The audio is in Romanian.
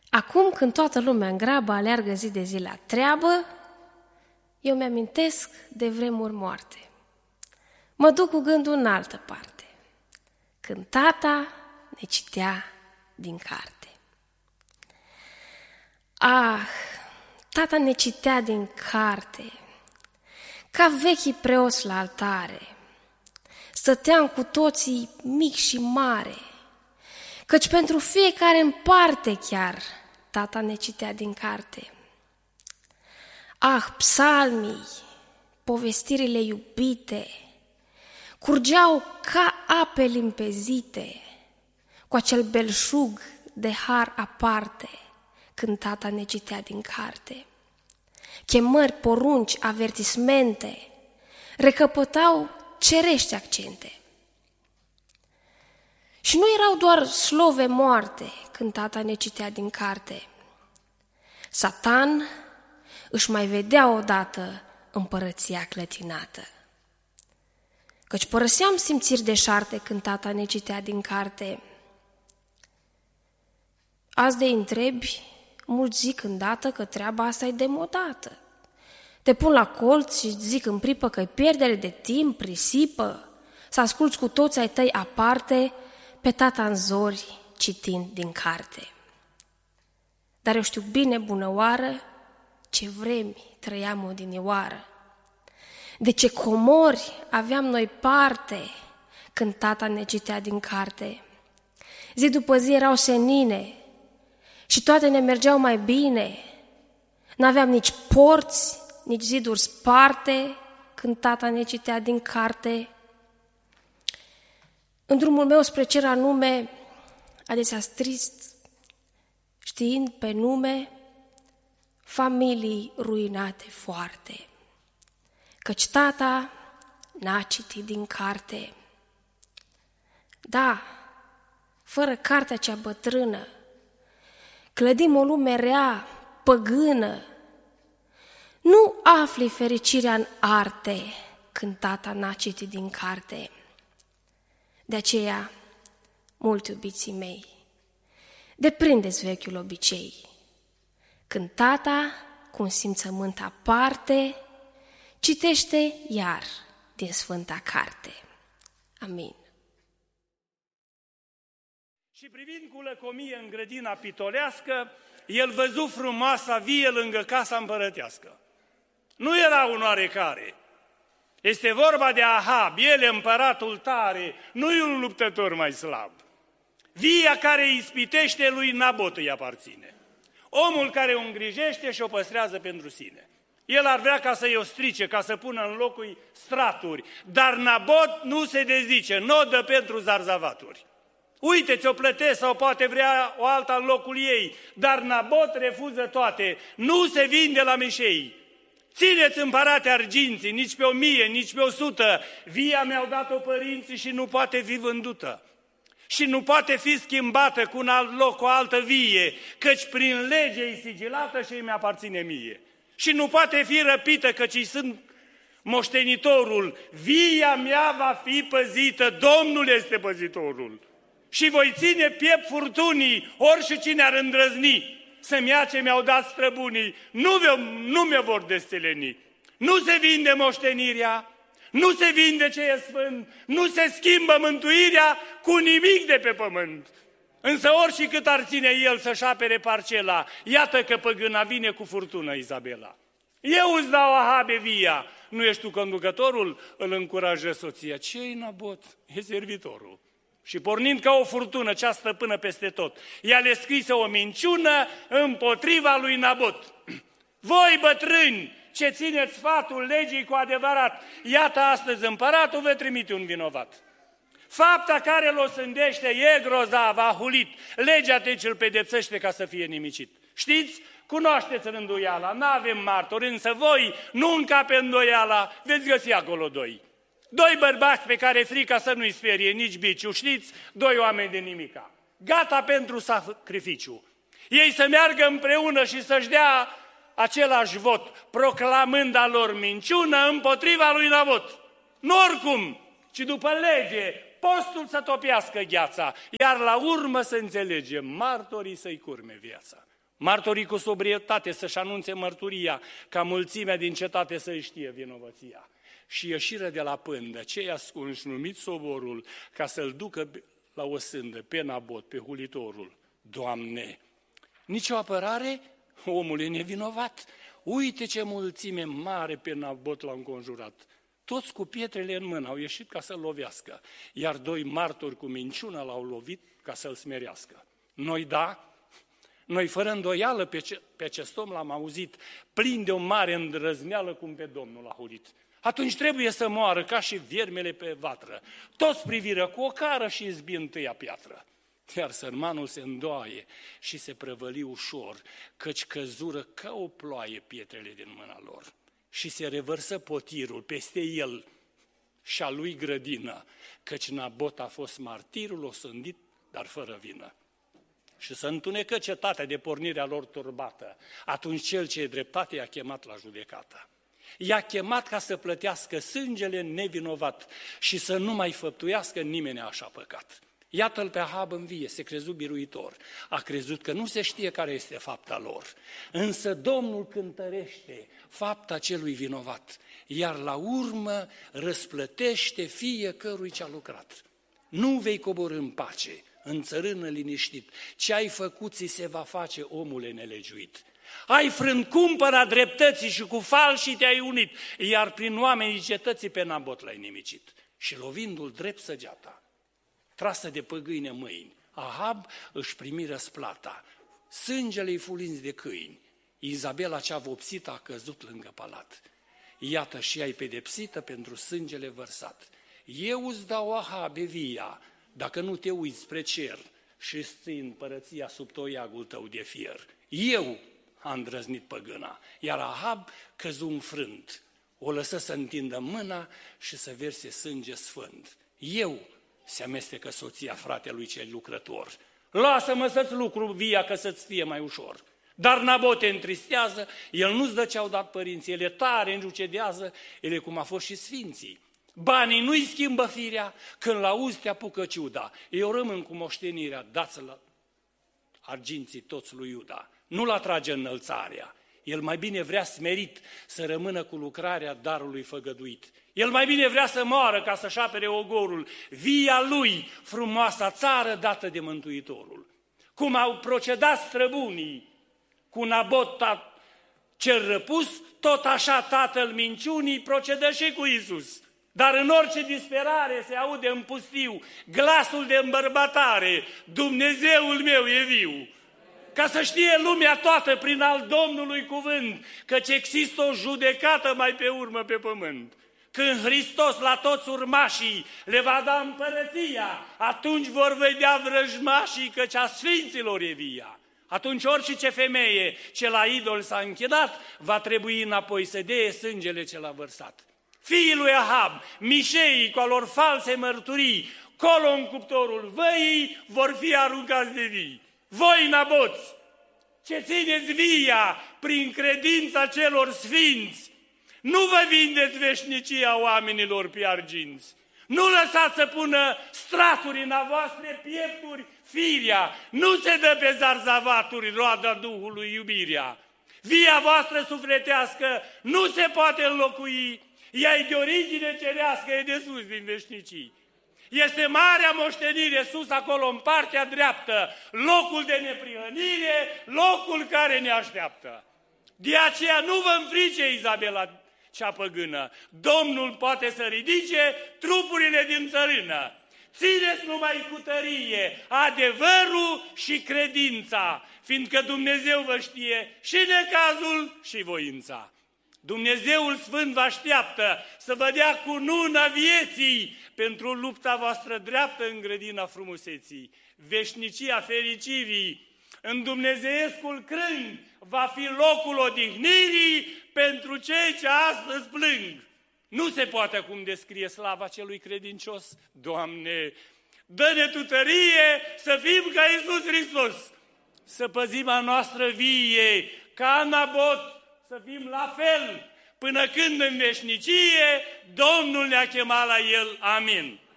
Acum, când toată lumea în grabă aleargă zi de zi la treabă, eu mi-amintesc de vremuri moarte. Mă duc cu gândul în altă parte, când tata ne citea din carte. Ah, tata ne citea din carte, ca vechii preoți la altare. Stăteam cu toții mic și mare, căci pentru fiecare în parte chiar tata ne citea din carte. Ah, psalmii, povestirile iubite, curgeau ca ape limpezite, cu acel belșug de har aparte, când tata ne citea din carte. Chemări, porunci, avertismente recăpătau cerești accente. Și nu erau doar slove moarte când tata ne citea din carte. Satan își mai vedea odată împărăția clătinată. Căci părăseam simțiri deșarte când tata ne citea din carte. Azi de întrebi, mulți zic îndată că treaba asta e demodată. Te pun la colț și zic în pripă că e pierdere de timp, risipă, să asculți cu toți ai tăi aparte pe tata în zori citind din carte. Dar eu știu bine, bună oară, ce vremi trăiam odinioară. De ce comori aveam noi parte când tata ne citea din carte. Zi după zi erau senine și toate ne mergeau mai bine. N-aveam nici porți, nici ziduri sparte când tata ne citea din carte. În drumul meu spre cer anume, adesea trist, știind pe nume familii ruinate foarte, căci tata n-a citit din carte. Da, fără cartea cea bătrână, clădim o lume rea, păgână. Nu afli fericirea în arte când tata n-a citit din carte. De aceea, mulți iubiții mei, deprindeți vechiul obicei. Când tata, cu un simțământ aparte, citește iar din Sfânta Carte. Amin. Și privind cu lăcomie în grădina pitolească, el văzu frumoasa vie lângă casa împărătească. Nu era un oarecare. Este vorba de Ahab, el e împăratul tare, nu e un luptător mai slab. Via care îi ispitește lui Nabot îi aparține. Omul care o îngrijește și o păstrează pentru sine. El ar vrea ca să-i o strice, ca să pună în locul straturi, dar Nabot nu se dezice, nu o dă pentru zarzavaturi. Uite, ți-o plătesc sau poate vrea o alta în locul ei, dar Nabot refuză toate, nu se vinde la meșei. Țineți, împărate, arginții, nici pe 1000, nici pe 100, via mi-au dat-o părinții și nu poate fi vândută. Și nu poate fi schimbată cu un alt loc, o altă vie, căci prin lege e sigilată și îi mi-aparține mie. Și nu poate fi răpită, căci îi sunt moștenitorul. Via mea va fi păzită, Domnul este păzitorul. Și voi ține piept furtunii, orice cine ar îndrăzni să-mi ia ce mi-au dat străbunii, nu mi-o vor desțeleni. Nu se vinde moștenirea, nu se vinde ce e sfânt, nu se schimbă mântuirea cu nimic de pe pământ. Însă oricât ar ține el să-și apere parcela, iată că păgâna vine cu furtună, Izabela. Eu îți dau, Ahabe, via, nu ești tu conducătorul? Îl încurajă soția. Ce-i Nabot? E servitorul. Și pornind ca o furtună, cea stăpână peste tot, ea le scrise o minciună împotriva lui Nabot. Voi, bătrâni, ce țineți sfatul legii cu adevărat, iată astăzi împăratul vă trimite un vinovat. Fapta care îl osândește e grozav, a hulit, legea te ce-l pedepsește ca să fie nimicit. Știți? Cunoașteți rânduiala, n-avem martori, însă voi nu încape îndoiala, veți găsi acolo doi. Doi bărbați pe care frica să nu-i sperie nici biciu, știți? Doi oameni de nimica, gata pentru sacrificiu. Ei să meargă împreună și să-și dea același vot, proclamând a lor minciună împotriva lui Nabot. Nu oricum, ci după lege, postul să topească gheața, iar la urmă să înțelegem martorii să-i curme viața. martorii cu sobrietate să-și anunțe mărturia, ca mulțimea din cetate să-i știe vinovăția. Și ieșiră de la pândă cei ascunși, numiți soborul, ca să-l ducă la o sândă, pe Nabot, pe hulitorul. Doamne, nicio apărare? Omul e nevinovat. Uite ce mulțime mare pe Nabot l-a înconjurat. Toți cu pietrele în mână au ieșit ca să-l lovească, iar 2 martori cu minciună l-au lovit ca să-l smerească. Noi da, noi fără îndoială pe acest om l-am auzit, plin de o mare îndrăzneală cum pe Domnul l-a hulit. Atunci trebuie să moară ca și viermele pe vatră. Toți priviră cu o cară și izbi întâia piatră. Iar sărmanul se îndoaie și se prăvăli ușor, căci căzură ca o ploaie pietrele din mâna lor. Și se revărsă potirul peste el și a lui grădină, căci Nabot a fost martirul osândit, dar fără vină. Și să întunecă cetatea de pornirea lor turbată. Atunci cel ce e dreptate i-a chemat la judecată. I-a chemat ca să plătească sângele nevinovat și să nu mai făptuiască nimeni așa păcat. Iată-l pe Ahab în vie, se crezu biruitor. A crezut că nu se știe care este fapta lor. Însă Domnul cântărește fapta celui vinovat, iar la urmă răsplătește fiecărui ce a lucrat. Nu vei coborî în pace, în țărână liniștit. Ce ai făcut ți se va face, omule nelegiuit. Ai frânt cumpăra dreptății și cu falșii te-ai unit, iar prin oamenii cetății pe Nabot l-ai nimicit. Și lovindu-l drept săgeata, trasă de păgâine mâini, Ahab își primi răsplata, sângele-i fulinți de câini, Izabela cea vopsită a căzut lângă palat. Iată și ai pedepsită pentru sângele vărsat. Eu îți dau, Ahabe, via, dacă nu te uiți spre cer și ții împărăția sub toiagul tău de fier. Eu a îndrăznit păgâna, iar Ahab căzu înfrânt, o lăsă să întindă mâna și să verse sânge sfânt. Eu se amestecă soția fratelui cel lucrător. Lasă-mă să-ți lucru via, că să-ți fie mai ușor. Dar Nabot te întristează, el nu-ți dă ce-au dat părinții, ele tare înjucedează, ele cum a fost și sfinții. Banii nu-i schimbă firea, când l-auzi te apucă ciuda. Eu rămân cu moștenirea, dați-l arginții toți lui Iuda. Nu-l atrage înălțarea. El mai bine vrea smerit să rămână cu lucrarea darului făgăduit. El mai bine vrea să moară ca să-și apere ogorul, via lui, frumoasa țară dată de Mântuitorul. Cum au procedat străbunii cu Nabot cel răpus, tot așa tatăl minciunii procedă și cu Iisus. Dar în orice disperare se aude în pustiu glasul de îmbărbatare, Dumnezeul meu e viu. Ca să știe lumea toată prin al Domnului cuvânt, căci există o judecată mai pe urmă pe pământ. Când Hristos la toți urmașii le va da împărăția, atunci vor vedea vrăjmașii, căci a sfinților e via. Atunci orice femeie ce la idol s-a închinat, va trebui înapoi să dea sângele ce l-a vărsat. Fiii lui Ahab, mișeii cu alor false mărturii, colo în cuptorul văii, vor fi aruncați de vii. Voi, Naboți, ce țineți via prin credința celor sfinți, nu vă vindeți veșnicia oamenilor pe arginți. Nu lăsați să pună straturi în a voastre piepturi firia, nu se dă pe zarzavaturi roada Duhului iubirea. Via voastră sufletească nu se poate înlocui, ea e de origine cerească, e de sus din veșnicii. Este marea moștenire sus acolo în partea dreaptă, locul de neprihănire, locul care ne așteaptă. De aceea nu vă înfrice, Izabela cea păgână, Domnul poate să ridice trupurile din țărână. Țineți numai cu tărie adevărul și credința, fiindcă Dumnezeu vă știe și necazul și voința. Dumnezeul Sfânt vă așteaptă să vă dea cununa vieții pentru lupta voastră dreaptă în grădina frumuseții. Veșnicia fericirii în dumnezeiescul crâng va fi locul odihnirii pentru cei ce astăzi plâng. Nu se poate acum descrie slava celui credincios. Doamne, dă-ne Tu tărie să fim ca Iisus Hristos, să păzim a noastră vie, ca Nabot, să fim la fel, până când în veșnicie Domnul ne-a chemat la El. Amin.